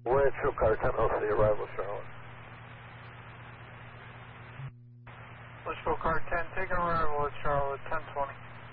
Windshield car 10-0 for the arrival, Charlotte. Litchfield car 10, taking arrival at Charlotte, 1020.